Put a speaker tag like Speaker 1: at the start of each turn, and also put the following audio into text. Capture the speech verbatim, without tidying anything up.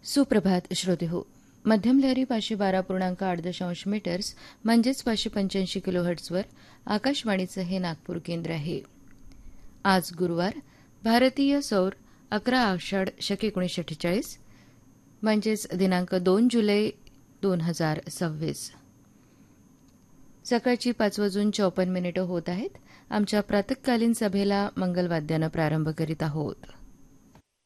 Speaker 1: सुप्रभात श्रोते हो. मध्यम लहरी पाचशे बारा पूर्णांक आठ दशांश मीटर्स म्हणजेच पाचशे पंच्याऐंशी किलोहर्ट्झवर आकाशवाणीचं हे नागपूर केंद्र आहे. आज गुरुवार भारतीय सौर अकरा आषाढ शके एकोणीसशे अठ्ठेचाळीस म्हणजेच दिनांक दोन जुलै दोन हजार सव्वीस. सकाळची पाच वाजून चौपन्न मिनिटं होत आहेत. आमच्या प्रातःकालीन सभेला मंगलवाद्यानं प्रारंभ करीत आहोत.